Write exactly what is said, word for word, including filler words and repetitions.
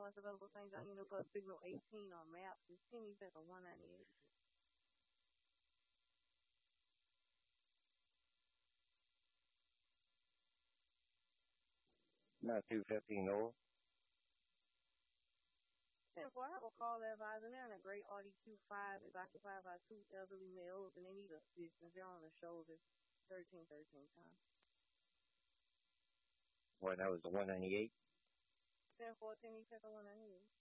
West available Saint John Unit Plus Signal eighteen on maps. It's Kenny Center one ninety-eight. Not two fifteen North. ten four, I have a call advising there, and a great Audi Q five is occupied by two elderly males, and they need assistance. They're on the shoulder. thirteen thirteen time. Well, that was the one ninety-eight. ten four, Kenny Center one ninety-eight.